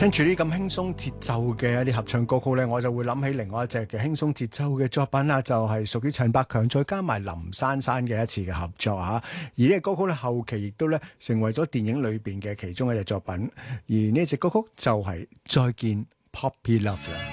聽住呢咁輕鬆節奏嘅一啲合唱歌曲呢，我就會諗起另外一隻嘅輕鬆節奏嘅作品啦，就係屬於陳百強再加埋林珊珊嘅一次嘅合作嚇。而呢個歌曲呢，後期亦都呢成為咗電影裏邊嘅其中一隻作品。而呢隻歌曲就係再見 Puppy Love 啦。